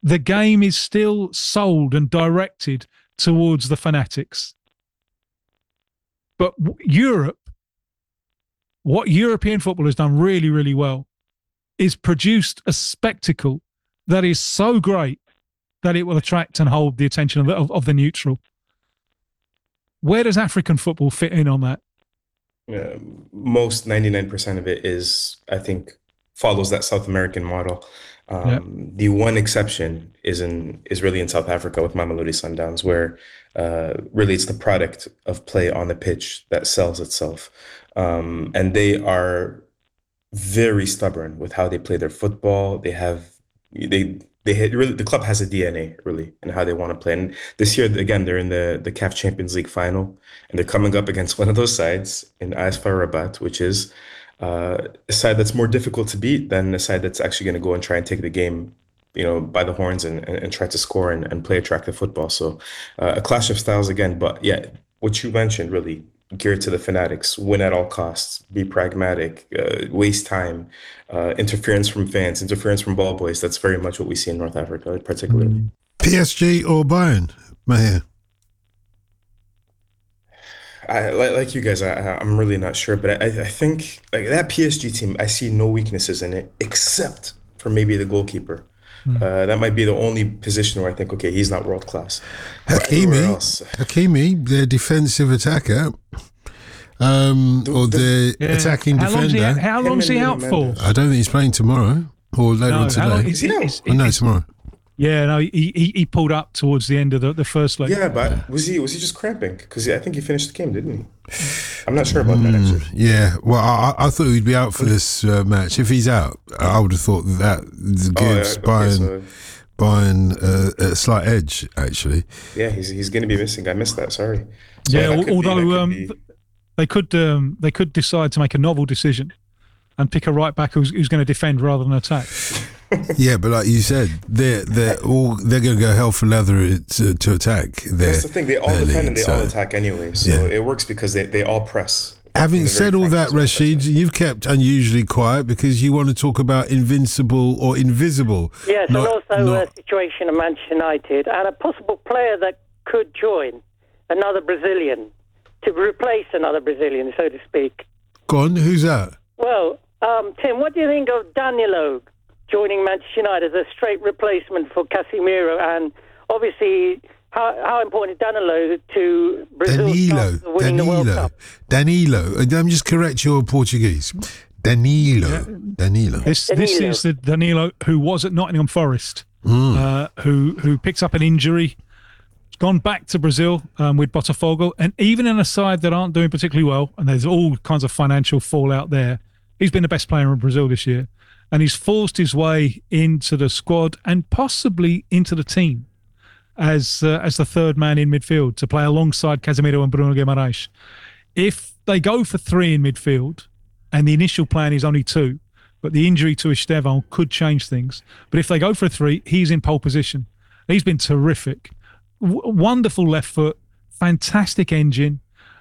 the game is still sold and directed towards the fanatics. But Europe, what European football has done really, really well is produced a spectacle that is so great that it will attract and hold the attention of the neutral. Where does African football fit in on that? Most 99% of it is, I think, follows that South American model. The one exception is really in South Africa with Mamelodi Sundowns, where really it's the product of play on the pitch that sells itself. And they are very stubborn with how they play their football. Really, the club has a DNA really in how they want to play. And this year, again, they're in the CAF Champions League final, and they're coming up against one of those sides in AS FAR Rabat, which is a side that's more difficult to beat than a side that's actually going to go and try and take the game, by the horns and try to score and play attractive football. So a clash of styles again. But yeah, what you mentioned really geared to the fanatics, win at all costs, be pragmatic, waste time, interference from fans, interference from ball boys. That's very much what we see in North Africa, particularly. PSG or Bayern, Mahir? Like you guys, I'm really not sure, but I think like that PSG team, I see no weaknesses in it except for maybe the goalkeeper. That might be the only position where I think, okay, he's not world class. Hakimi, their defensive attacker, or the attacking defender. How long is he out for? I don't think he's playing tomorrow or later on today. No, tomorrow. Yeah, no, he pulled up towards the end of the first leg. Yeah, but was he just cramping? Because I think he finished the game, didn't he? I'm not sure about that actually. Yeah, well, I thought he'd be out for this match. If he's out, I would have thought that gives Bayern a slight edge, actually. Yeah, he's going to be missing. I missed that. Sorry. So yeah, although they could decide to make a novel decision and pick a right back who's going to defend rather than attack. Yeah, but like you said, they're going to go hell for leather to attack. That's the thing. They all defend and they all attack anyway. So it works because they all press. Having said all that, Rashid, you've kept unusually quiet because you want to talk about invincible or invisible. Yes, and also a situation of Manchester United and a possible player that could join another Brazilian to replace another Brazilian, so to speak. Go on, who's that? Well, Tim, what do you think of Danilo joining Manchester United as a straight replacement for Casemiro? And obviously, how important is Danilo to Brazil's winning the World Cup? Danilo. Let me just correct your Portuguese. Danilo. Yeah. Danilo. This is the Danilo who was at Nottingham Forest, who picks up an injury. Gone back to Brazil with Botafogo, and even in a side that aren't doing particularly well, and there's all kinds of financial fallout there, he's been the best player in Brazil this year, and he's forced his way into the squad and possibly into the team as the third man in midfield to play alongside Casemiro and Bruno Guimaraes. If they go for three in midfield, and the initial plan is only two, but the injury to Estevão could change things. But if they go for three, he's in pole position. He's been terrific. Wonderful left foot, fantastic engine,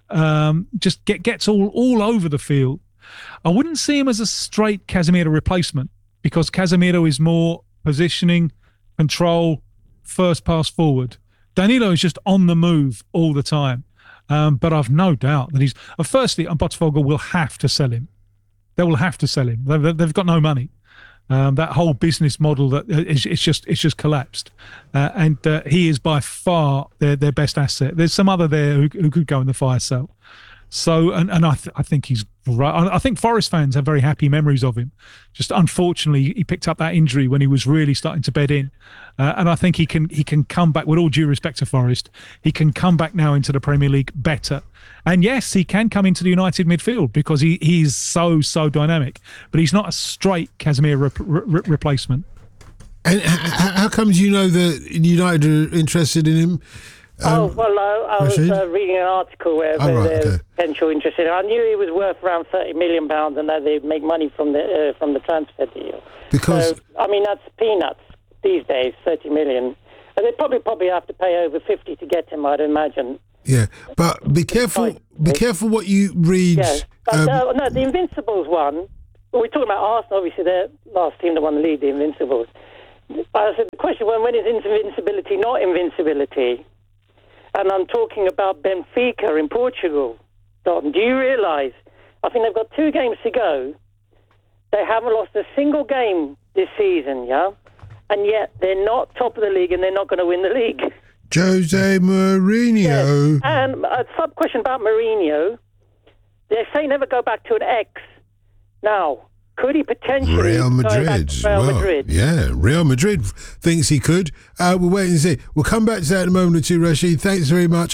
just gets all over the field. I wouldn't see him as a straight Casemiro replacement because Casemiro is more positioning, control, first pass forward. Danilo is just on the move all the time. But I've no doubt that he's... firstly, Botafogo will have to sell him. They will have to sell him. They've got no money. That whole business model it's just collapsed, and he is by far their best asset. There's some other there who could go in the fire sale. So and I think he's right. I think Forest fans have very happy memories of him. Just unfortunately, he picked up that injury when he was really starting to bed in, and I think he can come back. With all due respect to Forest, he can come back now into the Premier League better. And yes, he can come into the United midfield because he's so dynamic. But he's not a straight Casemiro replacement. And how comes you know that United are interested in him? I was reading an article where there's potential interest in him. I knew he was worth around £30 million and that they'd make money from the transfer deal. Because that's peanuts these days, 30 million. And they probably have to pay over 50 to get him, I'd imagine. Yeah, but be careful what you read. Yeah. But, the Invincibles one, we're talking about Arsenal, obviously, the last team that won the league, the Invincibles. I said the question, when is invincibility not invincibility? And I'm talking about Benfica in Portugal. Don, do you realise? I think they've got 2 games to go. They haven't lost a single game this season, yeah? And yet they're not top of the league and they're not going to win the league. Jose Mourinho. Yes. And a sub-question about Mourinho. They say never go back to an ex. Now, could he potentially Real Madrid? Madrid? Yeah, Real Madrid thinks he could. We'll wait and see. We'll come back to that in a moment or two, Rashid. Thanks very much.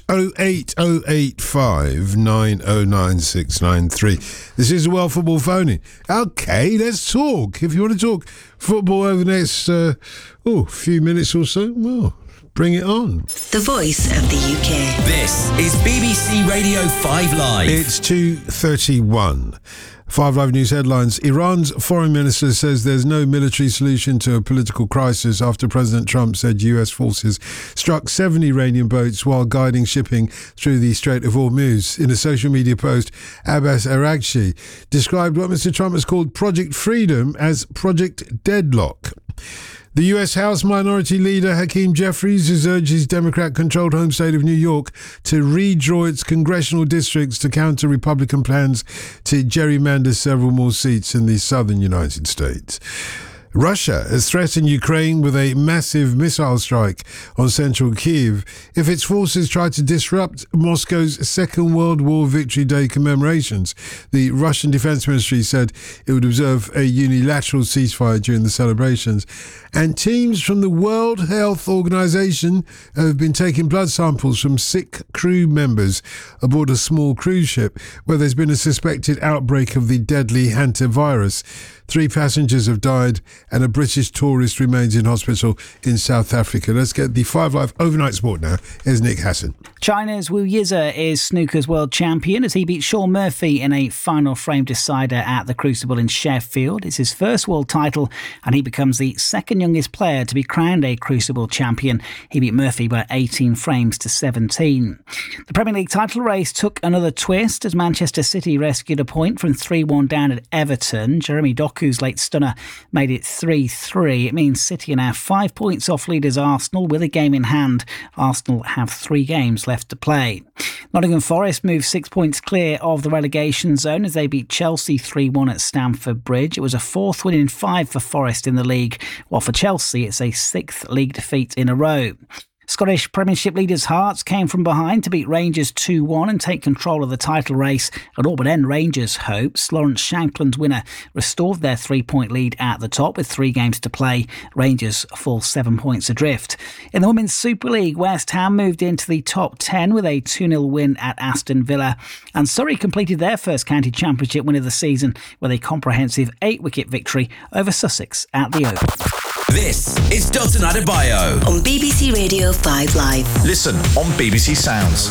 08085 909 693. This is World Football Phoning. Okay, let's talk. If you want to talk football over the next few minutes or so, well, bring it on. The voice of the UK. This is BBC Radio 5 Live. It's 2:31. 5 Live News headlines. Iran's foreign minister says there's no military solution to a political crisis after President Trump said US forces struck 7 Iranian boats while guiding shipping through the Strait of Hormuz. In a social media post, Abbas Araghchi described what Mr. Trump has called Project Freedom as Project Deadlock. The US House Minority Leader Hakeem Jeffries has urged his Democrat-controlled home state of New York to redraw its congressional districts to counter Republican plans to gerrymander several more seats in the southern United States. Russia has threatened Ukraine with a massive missile strike on central Kyiv if its forces try to disrupt Moscow's Second World War Victory Day commemorations. The Russian Defense Ministry said it would observe a unilateral ceasefire during the celebrations. And teams from the World Health Organization have been taking blood samples from sick crew members aboard a small cruise ship where there's been a suspected outbreak of the deadly hantavirus. 3 passengers have died and a British tourist remains in hospital in South Africa. Let's get the 5 Live overnight sport now. Here's Nick Hassan. China's Wu Yize is snooker's world champion as he beat Sean Murphy in a final frame decider at the Crucible in Sheffield. It's his first world title and he becomes the second youngest player to be crowned a Crucible champion. He beat Murphy by 18 frames to 17. The Premier League title race took another twist as Manchester City rescued a point from 3-1 down at Everton. Jeremy Doku's late stunner made it 3-3. It means City are now 5 points off leaders Arsenal with a game in hand. Arsenal have 3 games left to play. Nottingham Forest moved 6 points clear of the relegation zone as they beat Chelsea 3-1 at Stamford Bridge. It was a 4th win in 5 for Forest in the league, while for Chelsea it's a 6th league defeat in a row. Scottish Premiership leaders Hearts came from behind to beat Rangers 2-1 and take control of the title race at all but end Rangers' hopes. Lawrence Shankland's winner restored their 3-point lead at the top with 3 games to play. Rangers fall 7 points adrift. In the Women's Super League, West Ham moved into the top 10 with a 2-0 win at Aston Villa. And Surrey completed their first county championship win of the season with a comprehensive 8-wicket victory over Sussex at the Oval. This is Dalton Adebayo on BBC Radio 5 Live. Listen on BBC Sounds.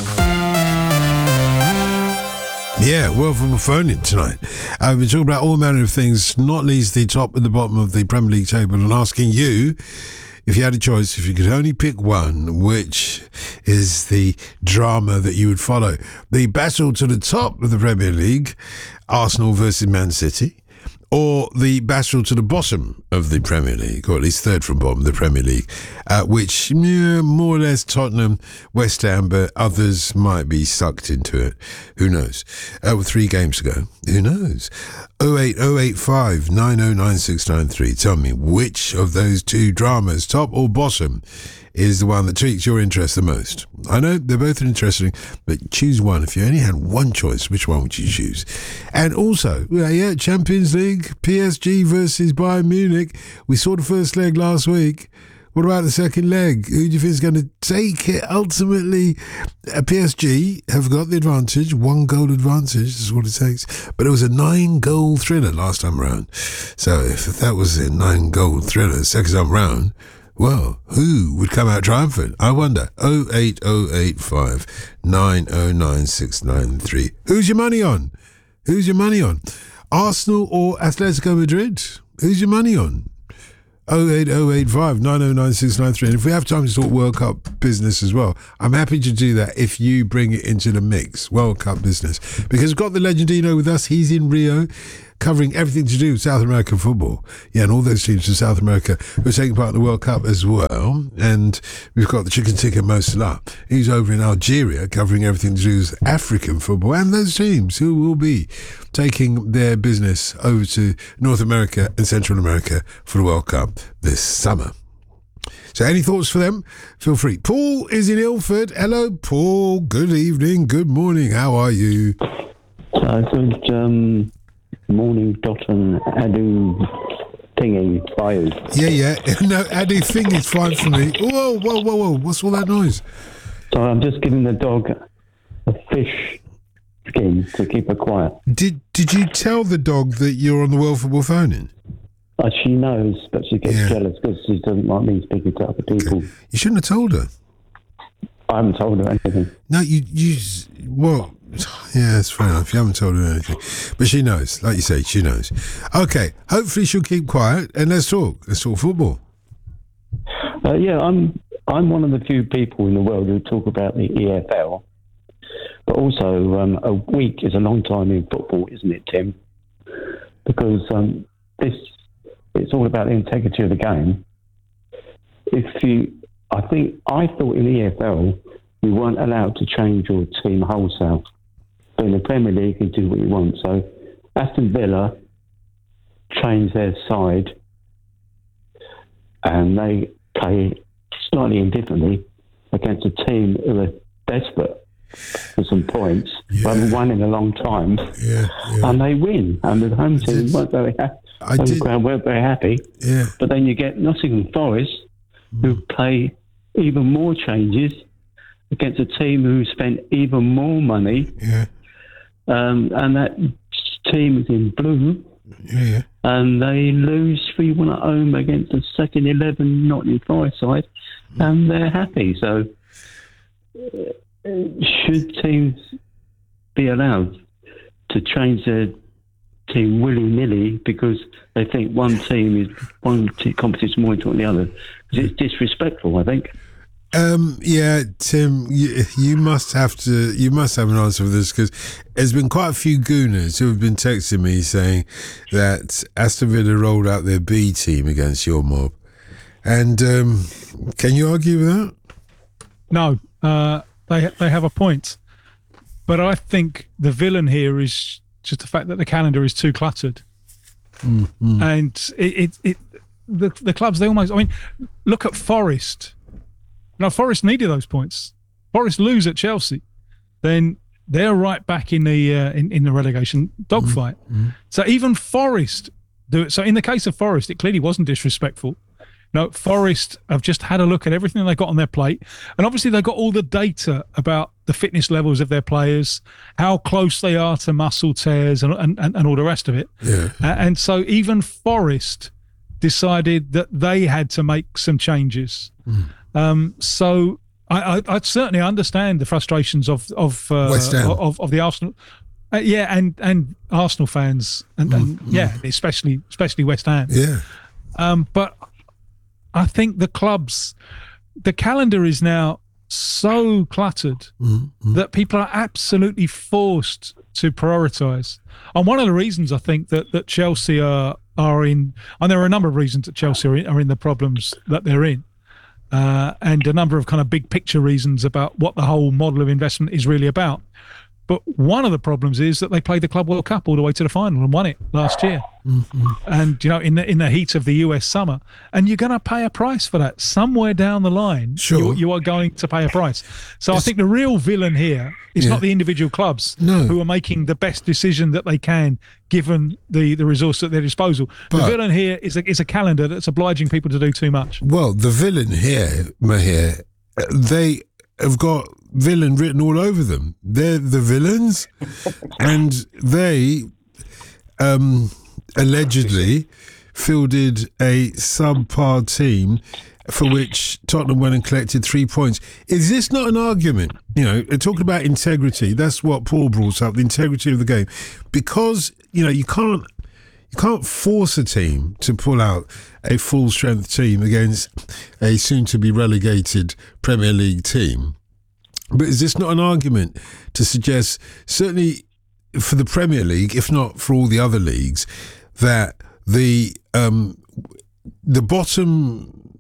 Yeah, World Football Phoning tonight. We're talking about all manner of things, not least the top and the bottom of the Premier League table, and asking you, if you had a choice, if you could only pick one, which is the drama that you would follow? The battle to the top of the Premier League, Arsenal versus Man City, or the battle to the bottom of the Premier League, or at least third from bottom of the Premier League, which more or less Tottenham, West Ham, but others might be sucked into it. Who knows? With 3 games to go, who knows? 08085 909 693. Tell me which of those 2 dramas, top or bottom, is the one that tweaks your interest the most. I know they're both interesting, but choose one. If you only had one choice, which one would you choose? And also, Champions League, PSG versus Bayern Munich. We saw the first leg last week. What about the second leg? Who do you think is going to take it? Ultimately, PSG have got the advantage, 1 goal advantage is what it takes. But it was a 9-goal thriller last time round. So if that was a 9-goal thriller second time round, well, who would come out triumphant? I wonder. 08085 909 693. Who's your money on? Who's your money on? Arsenal or Atletico Madrid? Who's your money on? 08085 909 693. And if we have time to talk World Cup business as well, I'm happy to do that if you bring it into the mix. World Cup business. Because we've got the Legendino with us. He's in Rio. covering everything to do with South American football. Yeah, and all those teams from South America who are taking part in the World Cup as well. And we've got the chicken ticker Mo Salah. He's over in Algeria covering everything to do with African football, and those teams who will be taking their business over to North America and Central America for the World Cup this summer. So any thoughts for them? Feel free. Paul is in Ilford. Hello, Paul. Good evening. Good morning. How are you? Good morning, Dot and Adu Thingy Fires. Yeah. No, Adu Thing is fine for me. Whoa. What's all that noise? So I'm just giving the dog a fish skin to keep her quiet. Did you tell the dog that you're on the World Football Phone-In? She knows, but she gets jealous because she doesn't like me speaking to other people. Okay. You shouldn't have told her. I haven't told her anything. No, well, yeah, it's fair enough. You haven't told her anything. But she knows. Like you say, she knows. Okay, hopefully she'll keep quiet and let's talk. Let's talk football. I'm one of the few people in the world who talk about the EFL. But also, a week is a long time in football, isn't it, Tim? Because it's all about the integrity of the game. I thought in the EFL you weren't allowed to change your team wholesale. But in the Premier League, you do what you want. So Aston Villa changed their side, and they play slightly indifferently against a team who are desperate for some points. They haven't won in a long time, and they win. And the home team weren't very happy. The crowd weren't very happy. Yeah. But then you get Nottingham Forest, who play even more changes against a team who spent even more money. Yeah. And that team is in blue. Yeah. And they lose 3-1 at home against the second 11 Nottingham Forest side, and they're happy. So, should teams be allowed to change their team willy-nilly because they think one competition more important than the other? Because it's disrespectful, I think. Yeah, Tim, you must have an answer for this, because there's been quite a few gooners who have been texting me saying that Aston Villa rolled out their B team against your mob. And can you argue with that? No, they have a point. But I think the villain here is just the fact that the calendar is too cluttered. Mm-hmm. And the clubs, they almost, I mean, look at Forest. Now, Forest needed those points. Forest lose at Chelsea, then they're right back in the relegation dogfight. Mm-hmm. So even Forest do it. So in the case of Forest, it clearly wasn't disrespectful. No, Forest have just had a look at everything they got on their plate, and obviously they got all the data about the fitness levels of their players, how close they are to muscle tears, and all the rest of it. Yeah. And so even Forest decided that they had to make some changes. So I certainly understand the frustrations of West Ham. of the Arsenal, and Arsenal fans, and especially West Ham. Yeah. But I think the calendar is now so cluttered that people are absolutely forced to prioritise. And one of the reasons I think that Chelsea are in, and there are a number of reasons that Chelsea are in the problems that they're in. And a number of kind of big picture reasons about what the whole model of investment is really about. But one of the problems is that they played the Club World Cup all the way to the final and won it last year. Mm-hmm. And, in the heat of the US summer. And you're going to pay a price for that. Somewhere down the line, sure. you are going to pay a price. So I think the real villain here is not the individual clubs who are making the best decision that they can given the resource at their disposal. But the villain here is a calendar that's obliging people to do too much. Well, the villain here, Mahir, they have got villain written all over them. They're the villains, and they allegedly fielded a subpar team for which Tottenham went and collected 3 points. Is this not an argument? Talking about integrity, that's what Paul brought up, the integrity of the game. Because, you can't force a team to pull out a full-strength team against a soon-to-be relegated Premier League team. But is this not an argument to suggest, certainly for the Premier League, if not for all the other leagues, that the bottom